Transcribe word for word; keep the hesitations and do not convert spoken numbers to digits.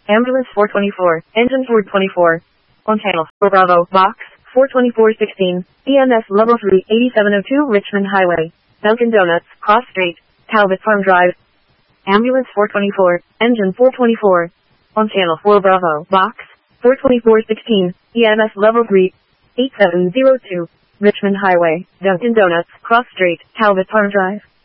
Ambulance four twenty-four, engine four twenty-four. On channel four Bravo, box four twenty-four sixteen, E M S level three, eighty-seven oh two Richmond Highway, Dunkin' Donuts, Cross Street, Talbot Farm Drive. Ambulance four twenty-four, engine four twenty-four. On channel four Bravo, box four twenty-four sixteen, E M S level three, eighty-seven oh two, Richmond Highway, Dunkin' Donuts, Cross Street, Talbot Farm Drive.